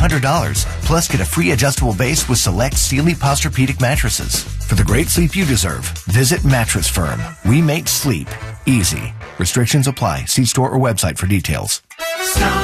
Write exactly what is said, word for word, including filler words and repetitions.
hundred dollars. Plus, get a free adjustable base with select Sealy Posturepedic mattresses. For the great sleep you deserve, visit Mattress Firm. We make sleep easy. Restrictions apply. See store or website for details.